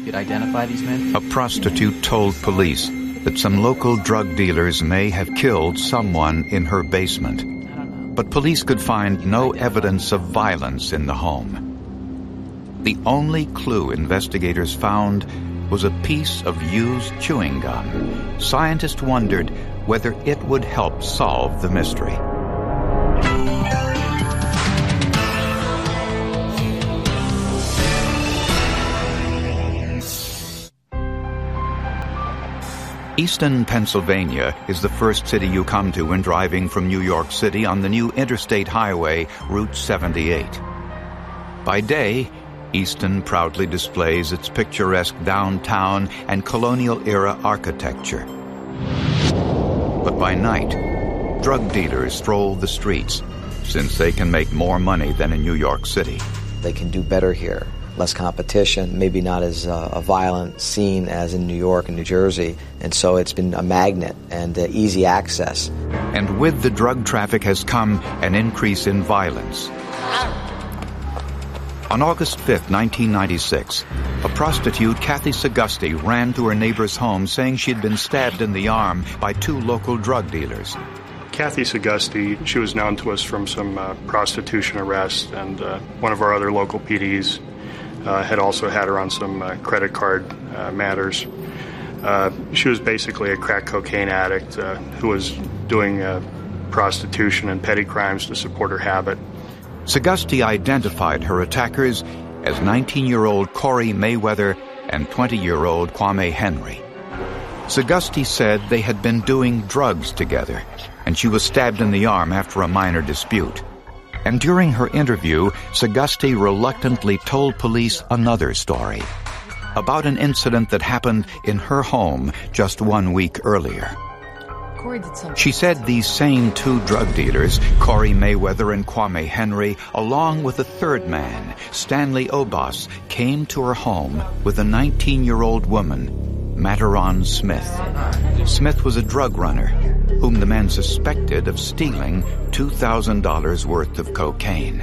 could identify these men? A prostitute told police that some local drug dealers may have killed someone in her basement. But police could find no evidence of violence in the home. The only clue investigators found was a piece of used chewing gum. Scientists wondered whether it would help solve the mystery. Easton, Pennsylvania is the first city you come to when driving from New York City on the new interstate highway, Route 78. By day, Easton proudly displays its picturesque downtown and colonial-era architecture. But by night, drug dealers stroll the streets, since they can make more money than in New York City. They can do better here. Less competition, maybe not as a violent scene as in New York and New Jersey, and so it's been a magnet and easy access. And with the drug traffic has come an increase in violence. On August 5th, 1996, a prostitute, Kathy Sagusti, ran to her neighbor's home saying she'd been stabbed in the arm by two local drug dealers. Kathy Sagusti, she was known to us from some prostitution arrests, and one of our other local PDs had also had her on some credit card matters. She was basically a crack cocaine addict who was doing prostitution and petty crimes to support her habit. Sagusti identified her attackers as 19-year-old Corey Mayweather and 20-year-old Kwame Henry. Sagusti said they had been doing drugs together, and she was stabbed in the arm after a minor dispute. And during her interview, Sagusti reluctantly told police another story about an incident that happened in her home just 1 week earlier. She said these same two drug dealers, Corey Mayweather and Kwame Henry, along with a third man, Stanley Obas, came to her home with a 19-year-old woman, Mataron Smith. Smith was a drug runner whom the men suspected of stealing $2,000 worth of cocaine.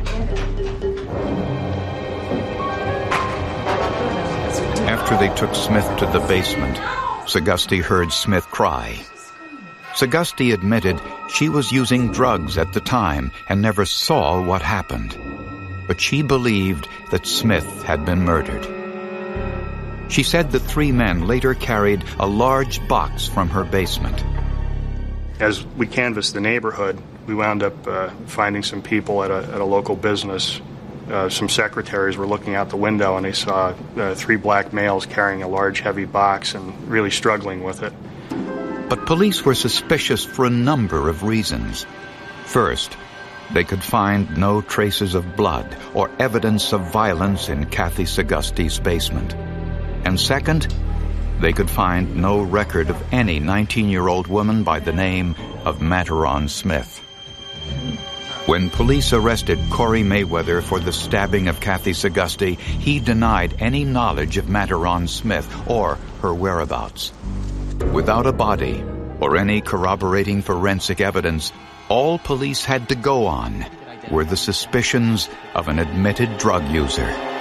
After they took Smith to the basement, Sagusti heard Smith cry. Sagusti admitted she was using drugs at the time and never saw what happened, but she believed that Smith had been murdered. She said the three men later carried a large box from her basement. As we canvassed the neighborhood, we wound up finding some people at a local business. Some secretaries were looking out the window and they saw three black males carrying a large, heavy box and really struggling with it. But police were suspicious for a number of reasons. First, they could find no traces of blood or evidence of violence in Kathy Sagusti's basement. And second, they could find no record of any 19-year-old woman by the name of Mataron Smith. When police arrested Corey Mayweather for the stabbing of Kathy Sagusti, he denied any knowledge of Mataron Smith or her whereabouts. Without a body or any corroborating forensic evidence, all police had to go on were the suspicions of an admitted drug user.